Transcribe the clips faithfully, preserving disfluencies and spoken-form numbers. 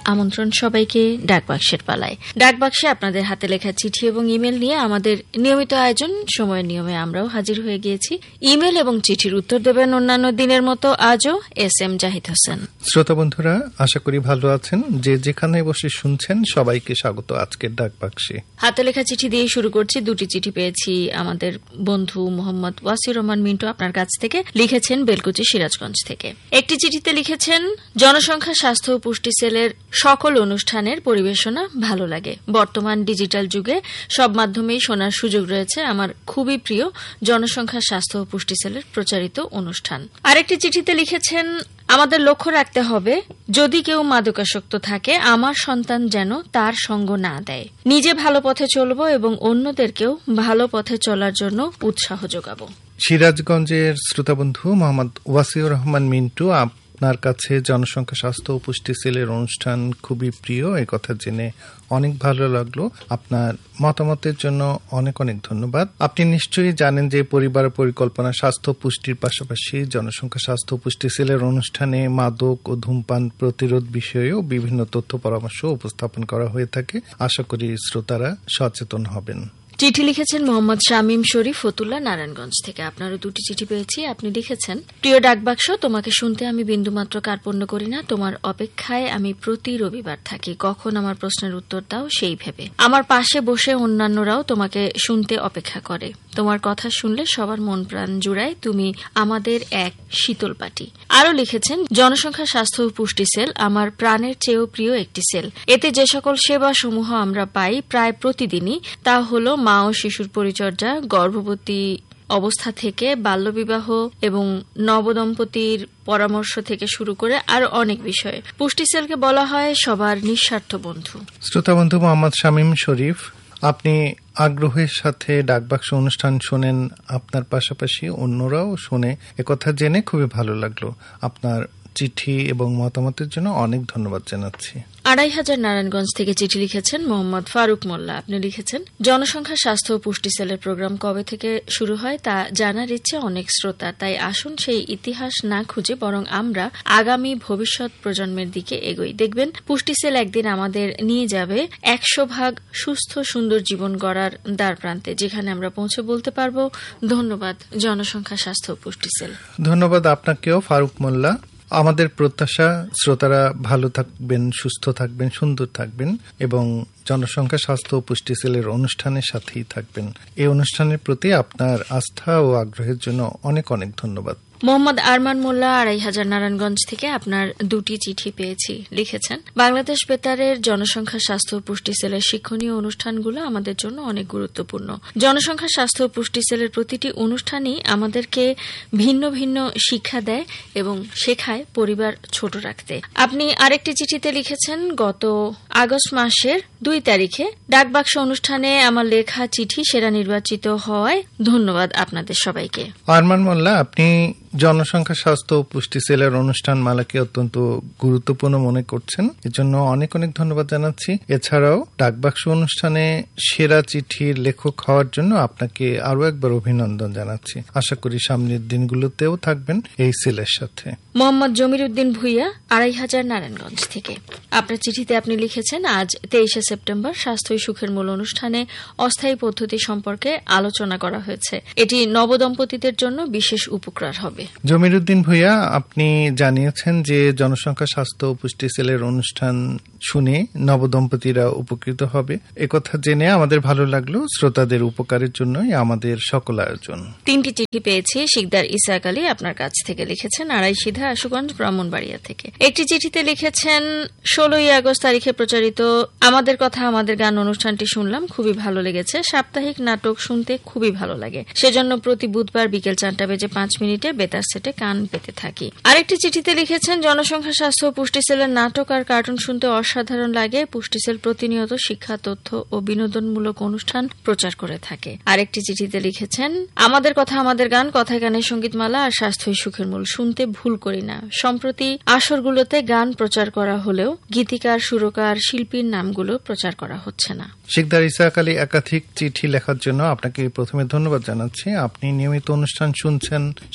আমন্ত্রণ সবাইকে ডাকবাক্সের পালায়। ডাকবাক্সে আপনাদের হাতে লেখা চিঠি এবং ইমেল নিয়ে আমাদের নিয়মিত আয়োজন সময়ের নিয়মে আমরাও হাজির হয়ে গিয়েছি। ইমেল এবং চিঠির উত্তর দেবেন অন্যান্য দিনের মতো আজও এস এম জাহিদ হোসেন। শ্রোতা বন্ধুরা, আশা করি ভালো আছেন। যে যেখানে বসে শুনছেন সবাইকে স্বাগত আজকের ডাকবাক্সে। হাতে লেখা চিঠি দিয়ে শুরু করছি। দুটি চিঠি পেয়েছি আমাদের বন্ধু মোহাম্মদ ওয়াসির রহমান মিন্টু আপনার কাছ থেকে, লিখেছেন বেলকুচি সিরাজগঞ্জ থেকে। একটি চিঠিতে লিখেছেন, জনসংখ্যা স্বাস্থ্য ও পুষ্টি সেলের সকল অনুষ্ঠানের পরিবেশনা ভালো লাগে। বর্তমান ডিজিটাল যুগে সব মাধ্যমেই শোনার সুযোগ রয়েছে। আমার খুবই প্রিয় জনসংখ্যা স্বাস্থ্য ও পুষ্টি সেলের প্রচারিত অনুষ্ঠান। আরেকটি চিঠিতে লিখেছেন, আমাদের লক্ষ্য রাখতে হবে যদি কেউ মাদকাসক্ত থাকে আমার সন্তান যেন তার সঙ্গ না দেয়। নিজে ভালো পথে চলবো এবং অন্যদেরকেও ভালো পথে চলার জন্য উৎসাহ যোগাবো। সিরাজগঞ্জের শ্রোতাবন্ধু মোহাম্মদ ওয়াসিউর রহমান মিন্টু, আপনার কাছে জনসংখ্যা স্বাস্থ্য ও পুষ্টি সেলের অনুষ্ঠান খুবই প্রিয়, এই কথা জেনে অনেক ভালো লাগলো। আপনার মতামতের জন্য অনেক অনেক ধন্যবাদ। আপনি নিশ্চয়ই জানেন যে পরিবার পরিকল্পনা স্বাস্থ্য পুষ্টির পাশাপাশি জনসংখ্যা স্বাস্থ্য ও পুষ্টি সেলের অনুষ্ঠানে মাদক ও ধূমপান প্রতিরোধ বিষয়েও বিভিন্ন তথ্য পরামর্শ উপস্থাপন করা হয়ে থাকে। আশা করি শ্রোতারা সচেতন হবেন। চিঠি লিখেছেন মোহাম্মদ শামীম শরীফ ফতুল্লা নারায়ণগঞ্জ থেকে। আপনারও দুটি চিঠি পেয়েছি। আপনি লিখেছেন, প্রিয় ডাকবাক্স, তোমাকে শুনতে আমি বিন্দুমাত্র কার্পণ্য করি না। তোমার অপেক্ষায় আমি প্রতি রবিবার থাকি। কখন আমার প্রশ্নের উত্তর দাও সেই ভেবে। আমার পাশে বসে অন্যান্যরাও তোমাকে শুনতে অপেক্ষা করে। তোমার কথা শুনলে সবার মন প্রাণ জুড়ায়। তুমি আমাদের এক শীতল পাটি। আরও লিখেছেন, জনসংখ্যা স্বাস্থ্য ও পুষ্টি সেল আমার প্রাণের চেয়েও প্রিয় একটি সেল। এতে যে সকল সেবা সমূহ আমরা পাই প্রায় প্রতিদিনই, তা হল মা ও শিশুর পরিচর্যা, গর্ভবতী অবস্থা থেকে বাল্যবিবাহ এবং নবদম্পতির পরামর্শ থেকে শুরু করে আরো অনেক বিষয়ে। পুষ্টি সেলকে বলা হয় সবার নিঃস্বার্থ বন্ধু। শ্রোতা বন্ধু মোহাম্মদ শামীম শরীফ, আপনি আগ্রহের সাথে ডাকবাক্স অনুষ্ঠান শোনেন, আপনার পাশাপাশি অন্যরাও শোনে, একথা জেনে খুবই ভালো লাগলো। আপনার চিঠি এবং মতামতের জন্য অনেক ধন্যবাদ জানাচ্ছি। আড়াই হাজার নারায়ণগঞ্জ থেকে চিঠি লিখেছেন মোহাম্মদ ফারুক মোল্লা। আপনি লিখেছেন, জনসংখ্যা স্বাস্থ্য ও পুষ্টি সেলের প্রোগ্রাম কবে থেকে শুরু হয় তা জানার ইচ্ছে অনেক শ্রোতা। তাই আসুন সেই ইতিহাস না খুঁজে বরং আমরা আগামী ভবিষ্যৎ প্রজন্মের দিকে এগোই। দেখবেন পুষ্টি সেল একদিন আমাদের নিয়ে যাবে একশো ভাগ সুস্থ সুন্দর জীবন গড়ার দ্বার প্রান্তে, যেখানে আমরা পৌঁছে বলতে পারবো, ধন্যবাদ জনসংখ্যা স্বাস্থ্য ও পুষ্টি সেল। ধন্যবাদ আপনাকেও ফারুক মোল্লা। আমাদের প্রত্যাশা শ্রোতারা ভালো থাকবেন, সুস্থ থাকবেন, সুন্দর থাকবেন এবং জনসংখ্যা স্বাস্থ্য ও পুষ্টি সেলের অনুষ্ঠানের সাথেই থাকবেন। এই অনুষ্ঠানের প্রতি আপনার আস্থা ও আগ্রহের জন্য অনেক অনেক ধন্যবাদ। মোহাম্মদ আরমান মোল্লা আড়াই হাজার নারায়ণগঞ্জ থেকে আপনার দুটি চিঠি পেয়েছি। লিখেছেন, বাংলাদেশ বেতারের জনসংখ্যা স্বাস্থ্য ও পুষ্টি সেলের শিক্ষণীয় অনুষ্ঠানগুলো আমাদের জন্য অনেক গুরুত্বপূর্ণ। জনসংখ্যা স্বাস্থ্য ও পুষ্টি সেলের প্রতিটি অনুষ্ঠানই আমাদেরকে ভিন্ন ভিন্ন শিক্ষা দেয় এবং শেখায় পরিবার ছোট রাখতে। আপনি আরেকটি চিঠিতে লিখেছেন, গত আগস্ট মাসের দুই তারিখে ডাকবাক্স অনুষ্ঠানে আমার লেখা চিঠি সেরা নির্বাচিত হওয়ায় ধন্যবাদ আপনাদের সবাইকে। আরমান মোল্লা, আপনি জনসংখ্যা স্বাস্থ্য ও পুষ্টি সেলের অনুষ্ঠান মালাকে অত্যন্ত গুরুত্বপূর্ণ মনে করছেন, এজন্য অনেক অনেক ধন্যবাদ জানাচ্ছি। এছাড়াও ডাকবাক্স অনুষ্ঠানে সেরা চিঠির লেখক হওয়ার জন্য আপনাকে আরো একবার অভিনন্দন জানাচ্ছি। আশা করি সামনের দিনগুলোতেও থাকবেন এই সেলের সাথে। মোহাম্মদ জমির উদ্দিন ভুইয়া আড়াই হাজার নারায়ণগঞ্জ থেকে। আপনার চিঠিতে আপনি লিখেছেন, আজ তেইশে সেপ্টেম্বর স্বাস্থ্যই সুখের মূল অনুষ্ঠানে অস্থায়ী পদ্ধতি সম্পর্কে আলোচনা করা হয়েছে। এটি নবদম্পতিদের জন্য বিশেষ উপকার হবে। জমির উদ্দিন ভুইয়া, আপনি জানিয়েছেন যে জনসংখ্যা স্বাস্থ্য ও পুষ্টি সেলের অনুষ্ঠান শুনে নবদম্পতিরা উপকৃত হবে। একথা জেনে আমাদের ভালো লাগলো। শ্রোতাদের উপকারের জন্যই আমাদের সকল আয়োজন। তিনটি চিঠি পেয়েছি। শিকদার ইসাক আলী আপনার কাছ থেকে লিখেছেন আড়াইশিধা আশুগঞ্জ ব্রাহ্মণবাড়িয়া থেকে। একটি চিঠিতে লিখেছেন, ষোলোই আগস্ট তারিখে প্রচারিত আমাদের কথা আমাদের গান অনুষ্ঠানটি শুনলাম, খুবই ভালো লেগেছে। সাপ্তাহিক নাটক শুনতে খুবই ভালো লাগে, সেজন্য প্রতি বুধবার বিকেল চারটা বেজে পাঁচ মিনিটে বেতার সেটে কান পেতে থাকি। আরেকটি চিঠিতে লিখেছেন, জনসংখ্যা স্বাস্থ্য ও পুষ্টি সেলের নাটক আর কার্টুন শুনতে অসাধারণ লাগে। পুষ্টি সেল প্রতিনিয়ত শিক্ষা, তথ্য ও বিনোদনমূলক অনুষ্ঠান প্রচার করে থাকে। আরেকটি চিঠিতে লিখেছেন, আমাদের কথা আমাদের গান, কথায় গানের সঙ্গীতমালা আর স্বাস্থ্যই সুখের মূল শুনতে ভুল করি না। সম্প্রতি আসরগুলোতে গান প্রচার করা হলেও গীতিকার, সুরকার, শিল্পীর নামগুলো প্রচার করা হচ্ছে না। শিকদার ইসাক আলী একাধিক চিঠি লেখার জন্য আপনাকে প্রথমে ধন্যবাদ জানাচ্ছি। আপনি নিয়মিত অনুষ্ঠান শুনছেন, সাপ্তাহিক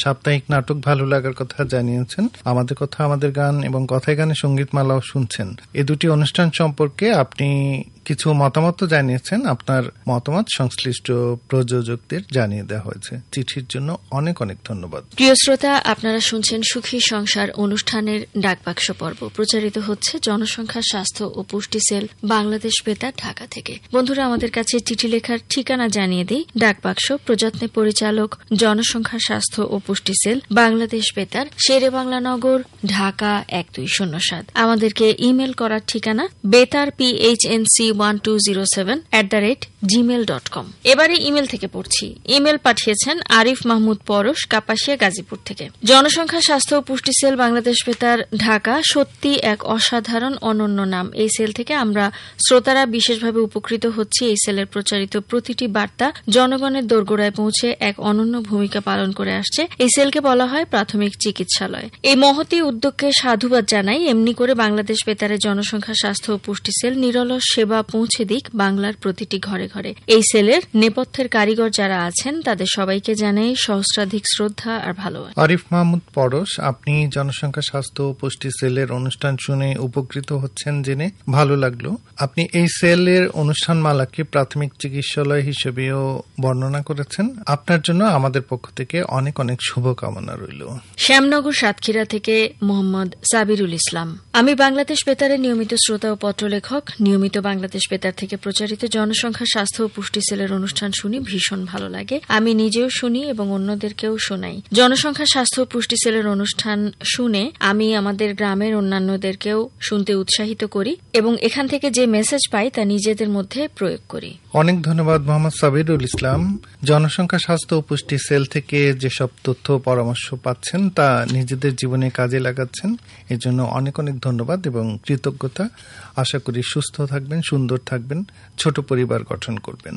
ধারাবাহিক নাটক ভালো লাগার কথা জানিয়েছেন, আমাদের কথা আমাদের গান এবং কথায় গানে সঙ্গীতমালাও শুনছেন। এ দুটি অনুষ্ঠান সম্পর্কে আপনি কিছু মতামত জানিয়েছেন। আপনার মতামত সংশ্লিষ্ট প্রযোজকদের জানিয়ে দেওয়া হয়েছে। চিঠির জন্য অনেক অনেক ধন্যবাদ। প্রিয় শ্রোতা, আপনারা শুনছেন সুখী সংসার অনুষ্ঠানের ডাকবাক্স পর্ব, প্রচারিত হচ্ছে জনসংখ্যা স্বাস্থ্য ও পুষ্টি সেল বাংলাদেশ বেতার ঢাকা থেকে। বন্ধুরা, আমাদের কাছে চিঠি লেখার ঠিকানা জানিয়ে দিই। ডাকবাক্স, প্রযত্নে পরিচালক, জনসংখ্যা স্বাস্থ্য ও পুষ্টি সেল বাংলাদেশ বেতার, শেরে বাংলা নগর, ঢাকা এক দুই শূন্য সাত। আমাদেরকে ইমেল করার ঠিকানা বেতার PHNC one two zero seven at the rate Gmail dot com. এবারে ইমেল থেকে পড়ছি। ইমেল পাঠিয়েছেন আরিফ মাহমুদ পরশ, কাপাসিয়া, গাজীপুর থেকে। জনসংখ্যা স্বাস্থ্য ও পুষ্টি সেল বাংলাদেশ বেতার ঢাকা সত্যি এক অসাধারণ অনন্য নাম। এই সেল থেকে আমরা শ্রোতারা বিশেষভাবে উপকৃত হচ্ছি। এই সেলের প্রচারিত প্রতিটি বার্তা জনগণের দোরগোড়ায় পৌঁছে এক অনন্য ভূমিকা পালন করে আসছে। এই সেলকে বলা হয় প্রাথমিক চিকিৎসালয়। এই মহতী উদ্যোগকে সাধুবাদ জানাই। এমনি করে বাংলাদেশ বেতারের জনসংখ্যা স্বাস্থ্য ও পুষ্টি সেল নিরলস সেবা পৌঁছে দিক বাংলার প্রতিটি ঘরে ঘরে। এই সেলের নেপথ্যের কারিগর যারা আছেন তাদের সবাইকে জানাই সহস্রাধিক শ্রদ্ধা আর ভালোবাসা। আরিফ মাহমুদ পরশ, আপনি জনসংখ্যা স্বাস্থ্য ও পুষ্টি সেলের অনুষ্ঠান শুনে উপকৃত হচ্ছেন জেনে ভালো লাগলো। আপনি এই সেলের অনুষ্ঠান মালাকে প্রাথমিক চিকিৎসালয় হিসেবেও বর্ণনা করেছেন। আপনার জন্য আমাদের পক্ষ থেকে অনেক অনেক শুভকামনা রইল। শ্যামনগর সাতক্ষীরা থেকে মোহাম্মদ সাবিরুল ইসলাম। আমি বাংলাদেশ বেতারের নিয়মিত শ্রোতা ও পত্রলেখক। নিয়মিত বাংলাদেশ বেতার থেকে প্রচারিত জনসংখ্যা স্বাস্থ্য ও পুষ্টি সেলের অনুষ্ঠান শুনি, ভীষণ ভালো লাগে। আমি নিজেও শুনি এবং অন্যদেরকেও শোনাই। জনসংখ্যা স্বাস্থ্য ও পুষ্টি সেলের অনুষ্ঠান শুনে আমি আমাদের গ্রামের অন্যান্যদেরকেও শুনতে উৎসাহিত করি এবং এখান থেকে যে মেসেজ পাই তা নিজেদের মধ্যে প্রয়োগ করি। অনেক ধন্যবাদ মোহাম্মদ সাবিরুল ইসলাম। জনসংখ্যা স্বাস্থ্য ও পুষ্টি সেল থেকে যেসব তথ্য পরামর্শ পাচ্ছেন তা নিজেদের জীবনে কাজে লাগাচ্ছেন, এজন্য অনেক অনেক ধন্যবাদ এবং কৃতজ্ঞতা। আশা করি সুস্থ থাকবেন, সুন্দর থাকবেন, ছোট পরিবার গঠন করবেন।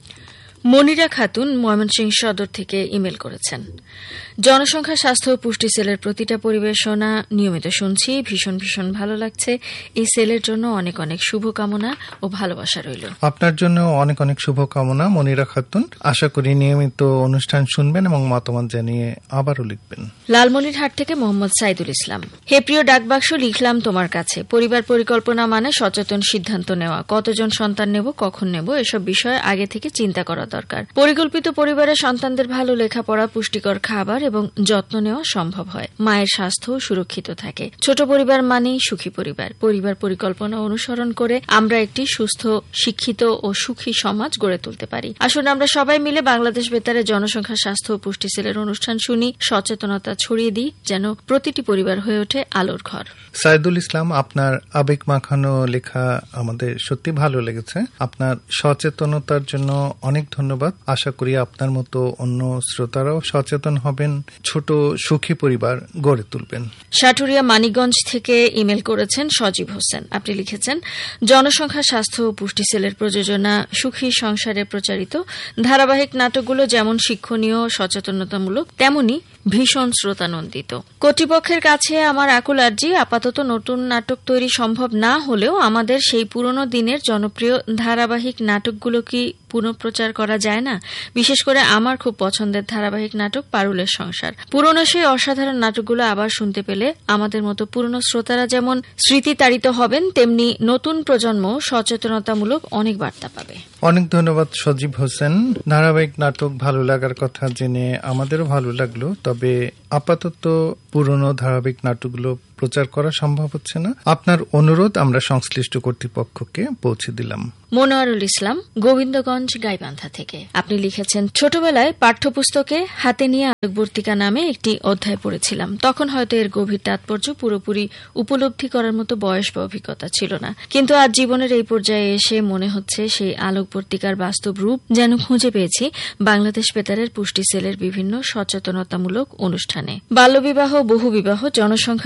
মনিরা খাতুন ময়মনসিংহ সদর থেকে ইমেল করেছেন। জনসংখ্যা স্বাস্থ্য ও পুষ্টি সেলের প্রতিটা পরিবেশনা নিয়মিত শুনছি, ভীষণ ভীষণ ভালো লাগছে। এই সেলের জন্য অনেক অনেক শুভকামনা ও ভালোবাসা রইল। আপনার জন্য অনেক অনেক শুভকামনা মনিরা খাতুন। আশা করি নিয়মিত অনুষ্ঠান শুনবেন এবং মতামত জানিয়ে আবারও লিখবেন। লালমনিরহাট থেকে মোহাম্মদ সাইদুল ইসলাম। হে প্রিয় ডাকবাক্স, লিখলাম তোমার কাছে। পরিবার পরিকল্পনা মানে সচেতন সিদ্ধান্ত নেওয়া। কতজন সন্তান নেব, কখন নেব, এসব বিষয়ে আগে থেকে চিন্তা করা দরকার। পরিকল্পিত পরিবারে সন্তানদের ভালো লেখাপড়া, পুষ্টিকর খাবার এবং যত্ন নেওয়া সম্ভব হয়। মায়ের স্বাস্থ্য সুরক্ষিত থাকে। ছোট পরিবার মানেই সুখী পরিবার। পরিবার পরিকল্পনা অনুসরণ করে আমরা একটি সুস্থ, শিক্ষিত ও সুখী সমাজ গড়ে তুলতে পারি। আসুন আমরা সবাই মিলে বাংলাদেশ বেতারের জনসংখ্যা স্বাস্থ্য ও পুষ্টি সেলের অনুষ্ঠান শুনি, সচেতনতা ছড়িয়ে দিই, যেন প্রতিটি পরিবার হয়ে ওঠে আলোর ঘর। সাইদুল ইসলাম, আপনার আবেগ মাখানো লেখা আমাদের সত্যি ভালো লেগেছে। আপনার সচেতনতার জন্য অনেক ধন্যবাদ। আশা করি আপনার মতো অন্য শ্রোতারাও সচেতন হবেন, ছোট সুখী পরিবার গড়ে তুলবেন। সাটুরিয়া মানিকগঞ্জ থেকে ইমেল করেছেন সজীব হোসেন। আপনি লিখেছেন, জনসংখ্যা স্বাস্থ্য ও পুষ্টি সেলের প্রযোজনা সুখী সংসারে প্রচারিত ধারাবাহিক নাটকগুলো যেমন শিক্ষণীয়, সচেতনতামূলক, তেমনি ভীষণ শ্রোতানন্দিত। কর্তৃপক্ষের কাছে আমার আকুল আর্জি, আপাতত নতুন নাটক তৈরি সম্ভব না হলেও আমাদের সেই পুরনো দিনের জনপ্রিয় ধারাবাহিক নাটকগুলো কি পুনঃপ্রচার করা যায় না? বিশেষ করে আমার খুব পছন্দের ধারাবাহিক নাটক পারুলের সংসার। পুরনো সেই অসাধারণ নাটকগুলো আবার শুনতে পেলে আমাদের মতো পুরনো শ্রোতারা যেমন স্মৃতিতাড়িত হবেন, তেমনি নতুন প্রজন্ম সচেতনতামূলক অনেক বার্তা পাবে। অনেক ধন্যবাদ সজীব হোসেন। ধারাবাহিক নাটক ভালো লাগার কথা জেনে আমাদেরও ভালো লাগলো, তবে আপাতত পুরনো ধারাবাহিক নাটকগুলো প্রচার করা সম্ভব হচ্ছে না। আপনার অনুরোধ আমরা সংশ্লিষ্ট কর্তৃপক্ষকে পৌঁছে দিলাম। মনোয়ারুল ইসলাম, গোবিন্দগঞ্জ, গাইবান্ধা থেকে আপনি লিখেছেন, ছোটবেলায় পাঠ্যপুস্তকে হাতে নিয়ে আলোকবর্তিকা নামে একটি অধ্যায় পড়েছিলাম। তখন হয়তো এর গভীর তাৎপর্য পুরোপুরি উপলব্ধি করার মতো বয়স বা অভিজ্ঞতা ছিল না, কিন্তু আজ জীবনের এই পর্যায়ে এসে মনে হচ্ছে সেই আলোকবর্তিকার বাস্তব রূপ যেন খুঁজে পেয়েছি বাংলাদেশ বেতারের পুষ্টি সেলের বিভিন্ন সচেতনতামূলক অনুষ্ঠানে। বাল্যবিবাহ, বহুবিবাহ, জনসংখ্যা বিস্ফোরণ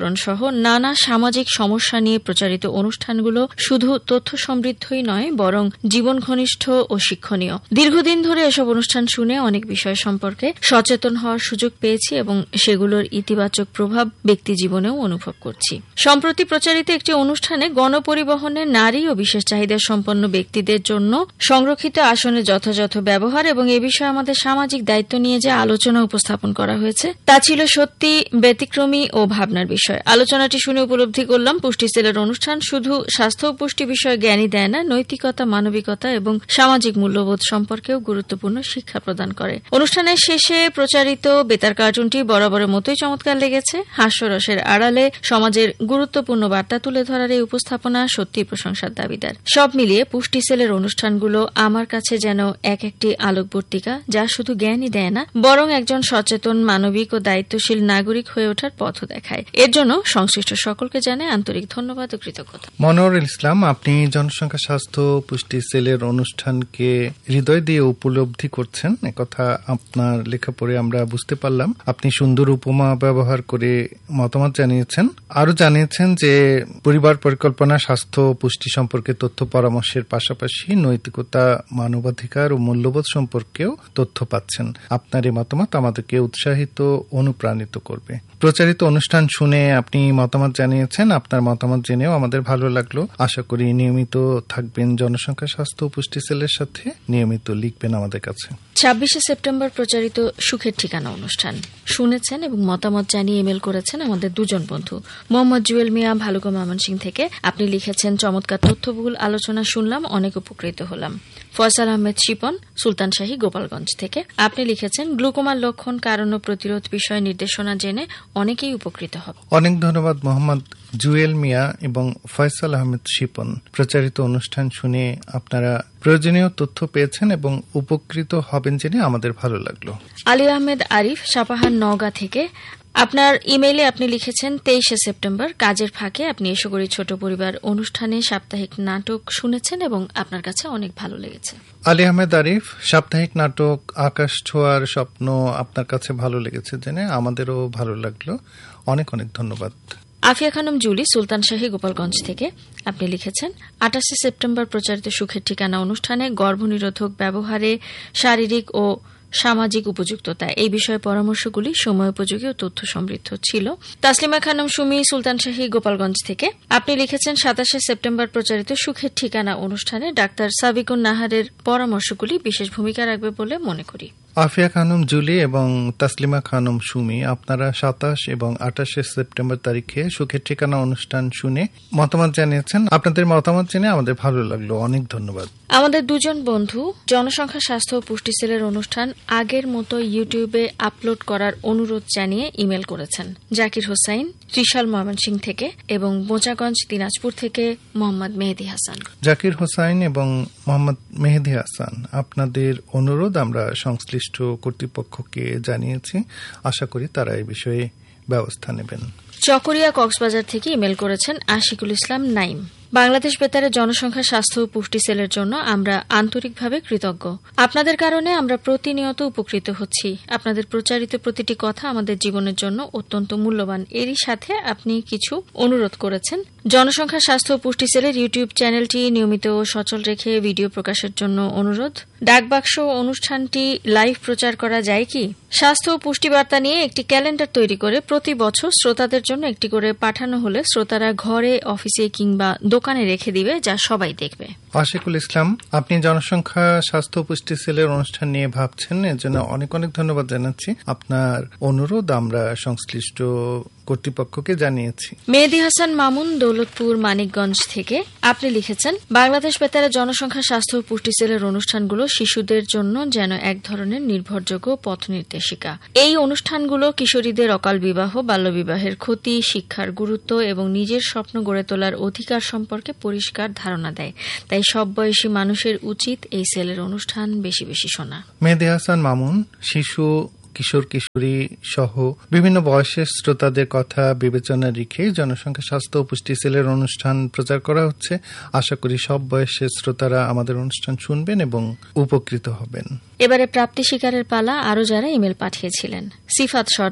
সবলীকরণ সহ নানা সামাজিক সমস্যা নিয়ে প্রচারিত অনুষ্ঠানগুলো শুধু তথ্য সমৃদ্ধই নয়, বরং জীবন ঘনিষ্ঠ ও শিক্ষণীয়। দীর্ঘদিন ধরে এসব অনুষ্ঠান শুনে অনেক বিষয় সম্পর্কে সচেতন হওয়ার সুযোগ পেয়েছি এবং সেগুলোর ইতিবাচক প্রভাব ব্যক্তি জীবনেও অনুভব করছি। সম্প্রতি প্রচারিত একটি অনুষ্ঠানে গণপরিবহনে নারী ও বিশেষ চাহিদা সম্পন্ন ব্যক্তিদের জন্য সংরক্ষিত আসনের যথাযথ ব্যবহার এবং এ বিষয়ে আমাদের সামাজিক দায়িত্ব নিয়ে যে আলোচনা উপস্থাপন করা হয়েছে তা ছিল সত্যি ব্যতিক্রমী ও ভাবনার বিষয়। আলোচনাটি শুনে উপলব্ধি করলাম পুষ্টি সেলের অনুষ্ঠান শুধু স্বাস্থ্য ও পুষ্টি বিষয়ে জ্ঞানই দেয় না, নৈতিকতা, মানবিকতা এবং সামাজিক মূল্যবোধ সম্পর্কেও গুরুত্বপূর্ণ শিক্ষা প্রদান করে। অনুষ্ঠানের শেষে প্রচারিত বেতার কার্টুনটি বরাবরের মতোই চমৎকার লেগেছে। হাস্যরসের আড়ালে সমাজের গুরুত্বপূর্ণ বার্তা তুলে ধরার এই উপস্থাপনা সত্যি প্রশংসার দাবিদার। সব মিলিয়ে পুষ্টি সেলের অনুষ্ঠানগুলো আমার কাছে যেন এক একটি আলোকবর্তিকা, যা শুধু জ্ঞানই দেয় না, বরং একজন সচেতন, মানবিক ও দায়িত্বশীল নাগরিক হয়ে ওঠার পথ দেখায়। এর জন্য সংশ্লিষ্ট সকলকে জানাই আন্তরিক ধন্যবাদ ও কৃতজ্ঞতা। মনোয়ারুল ইসলাম, আপনি জনসংখ্যা স্বাস্থ্য পুষ্টি সেলের অনুষ্ঠানকে হৃদয় দিয়ে উপলব্ধি করছেন, একথা আপনার লেখা পড়ে আমরা বুঝতে পারলাম। আপনি সুন্দর উপমা ব্যবহার করে মতামত জানিয়েছেন। আরো জানিয়েছেন যে পরিবার পরিকল্পনা, স্বাস্থ্য ও পুষ্টি সম্পর্কে তথ্য পরামর্শের পাশাপাশি নৈতিকতা, মানবাধিকার ও মূল্যবোধ সম্পর্কেও তথ্য পাচ্ছেন। আপনার এই মতামত আমাদেরকে উৎসাহিত, অনুপ্রাণিত করবে। প্রচারিত অনুষ্ঠান শুনে আপনি মতামত জানিয়েছেন। আপনার মতামত জেনেও আমাদের ভালো লাগলো। আশা করি নিয়মিত থাকবেন জনসংখ্যা স্বাস্থ্য ও পুষ্টি সেলের সাথে, নিয়মিত লিখবেন আমাদের কাছে। ছাব্বিশে সেপ্টেম্বর প্রচারিত সুখের ঠিকানা অনুষ্ঠান শুনেছেন এবং মতামত জানিয়ে ইমেল করেছেন আমাদের দুজন বন্ধু। মোহাম্মদ জুয়েল মিয়া, ভালুকা, ময়মনসিংহ থেকে। আপনি লিখেছেন, চমৎকার তথ্যবহুল আলোচনা শুনলাম, অনেক উপকৃত হলাম। ফয়সাল আহমেদ শিপন, সুলতানশাহী, গোপালগঞ্জ থেকে। আপনি লিখেছেন, গ্লুকোমার লক্ষণ, কারণ ও প্রতিরোধ বিষয়ে নির্দেশনা জেনে অনেকেই উপকৃত হবে। অনেক ধন্যবাদ মোহাম্মদ জুয়েল মিয়া এবং ফয়সাল আহমেদ শিপন। প্রচারিত অনুষ্ঠান শুনে আপনারা প্রয়োজনীয় তথ্য পেয়েছেন এবং উপকৃত হবেন জেনে আমাদের ভালো লাগলো। আলী আহমেদ আরিফ, সাপাহার, নওগাঁ থেকে। আপনার ইমেইলে আপনি লিখেছেন, তেইশে সেপ্টেম্বর কাজের ফাঁকে আপনি এসো করি ছোট পরিবার অনুষ্ঠানে সাপ্তাহিক নাটক শুনেছেন এবং আপনার কাছে অনেক ভালো লেগেছে। আলী আহমেদ আরিফ, সাপ্তাহিক নাটক আকাশ ছোঁয়ার স্বপ্ন আপনার কাছে ভালো লেগেছে জেনে আমাদেরও ভালো লাগলো। অনেক অনেক ধন্যবাদ। আফিয়া খানম জুলি, সুলতানশাহী, গোপালগঞ্জ থেকে। আপনি লিখেছেন, আঠাশে সেপ্টেম্বর প্রচারিত সুখের ঠিকানা অনুষ্ঠানে গর্ভনিরোধক ব্যবহারে শারীরিক ও সামাজিক উপযুক্ততা এই বিষয়ে পরামর্শগুলি সময়োপযোগী ও তথ্য সমৃদ্ধ ছিল। তাসলিমা খানম সুমি, সুলতানশাহী, গোপালগঞ্জ থেকে। আপনি লিখেছেন, সাতাশে সেপ্টেম্বর প্রচারিত সুখের ঠিকানা অনুষ্ঠানে ডাক্তার সাবিকুন নাহারের পরামর্শগুলি বিশেষ ভূমিকা রাখবে বলে মনে করি। আফিয়া খানম জুলি এবং তাসলিমা খানম সুমি, আপনারা সাতাশ এবং আঠাশে সেপ্টেম্বর তারিখে সুখের ঠিকানা অনুষ্ঠান শুনে মতামত জানিয়েছেন। আপনাদের মতামত জেনে আমাদের ভালো লাগলো। অনেক ধন্যবাদ। আমাদের দুজন বন্ধু জনসংখ্যা স্বাস্থ্য ও পুষ্টি সেলের অনুষ্ঠান আগের মতো ইউটিউবে আপলোড করার অনুরোধ জানিয়ে ইমেল করেছেন। জাকির হোসাইন, ত্রিশাল, ময়মনসিংহ থেকে এবং বোচাগঞ্জ, দিনাজপুর থেকে মোহাম্মদ মেহেদি হাসান। জাকির হোসাইন এবং মোহাম্মদ মেহেদি হাসান, আপনাদের অনুরোধ আমরা সংশ্লিষ্ট কর্তৃপক্ষকে জানিয়েছি। আশা করি তারা এই বিষয়ে ব্যবস্থা নেবেন। চকরিয়া, কক্সবাজার থেকে ইমেল করেছেন আশিকুল ইসলাম নাইম। বাংলাদেশ বেতারের জনসংখ্যা স্বাস্থ্য ও পুষ্টি সেলের জন্য আমরা আন্তরিকভাবে কৃতজ্ঞ। আপনাদের কারণে আমরা প্রতিনিয়ত উপকৃত হচ্ছি। আপনাদের প্রচারিত প্রতিটি কথা আমাদের জীবনের জন্য অত্যন্ত মূল্যবান। এরই সাথে আপনি কিছু অনুরোধ করেছেন। জনসংখ্যা স্বাস্থ্য ও পুষ্টি সেলের ইউটিউব চ্যানেলটি নিয়মিত ও সচল রেখে ভিডিও প্রকাশের জন্য অনুরোধ। ডাকবাক্স অনুষ্ঠানটি লাইভ প্রচার করা যায় কি? স্বাস্থ্য ও পুষ্টি বার্তা নিয়ে একটি ক্যালেন্ডার তৈরি করে প্রতি বছর শ্রোতাদের জন্য একটি করে পাঠানো হলে শ্রোতারা ঘরে, অফিসে কিংবা দোকানে রেখে দিবে, যা সবাই দেখবে। আশিকুল ইসলাম, আপনি জনসংখ্যা স্বাস্থ্য পুষ্টি সেলের অনুষ্ঠান নিয়ে ভাবছেন, এর জন্য অনেক অনেক ধন্যবাদ জানাচ্ছি। আপনার অনুরোধ আমরা সংশ্লিষ্ট কর্তৃপক্ষকে জানিয়েছি। মেহেদি হাসান মামুন, দৌলতপুর, মানিকগঞ্জ থেকে। আপনি লিখেছেন, বাংলাদেশ বেতারের জনসংখ্যা স্বাস্থ্য ও পুষ্টি সেলের অনুষ্ঠানগুলো শিশুদের জন্য যেন এক ধরনের নির্ভরযোগ্য পথ নির্দেশিকা। এই অনুষ্ঠানগুলো কিশোরীদের অকাল বিবাহ, বাল্যবিবাহের ক্ষতি, শিক্ষার গুরুত্ব এবং নিজের স্বপ্ন গড়ে তোলার অধিকার সম্পর্কে পরিষ্কার ধারণা দেয়। তাই সব বয়সী মানুষের উচিত এই সেলের অনুষ্ঠান বেশি বেশি শোনা। মেহেদি হাসান মামুন, শিশু, কিশোর কিশোরী সহ বিভিন্ন বয়সের শ্রোতাদের কথা বিবেচনা রেখে জনসংখ্যা স্বাস্থ্য ও পুষ্টি সেলের অনুষ্ঠান প্রচার করা হচ্ছে। আশা করি সব বয়সের শ্রোতারা আমাদের অনুষ্ঠান শুনবেন এবং উপকৃত হবেন। এবারে প্রাপ্তি শিকারের পালা। আরও যারা ইমেল পাঠিয়েছিলেন, সিফাত সর্দার,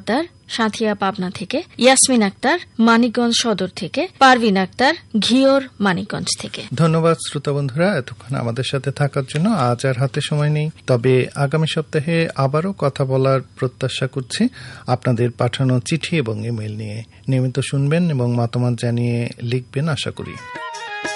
সাঁথিয়া পাবনা থেকে, ইয়াসমিন আক্তার মানিকগঞ্জ সদর থেকে, পারভিন আক্তার ঘিওর মানিকগঞ্জ থেকে। ধন্যবাদ শ্রোতা বন্ধুরা এতক্ষণ আমাদের সাথে থাকার জন্য। আজ আর হাতে সময় নেই, তবে আগামী সপ্তাহে আবারও কথা বলার প্রত্যাশা করছি আপনাদের পাঠানো চিঠি এবং ইমেল নিয়ে। নিয়মিত শুনবেন এবং মতামত জানিয়ে লিখবেন আশা করি।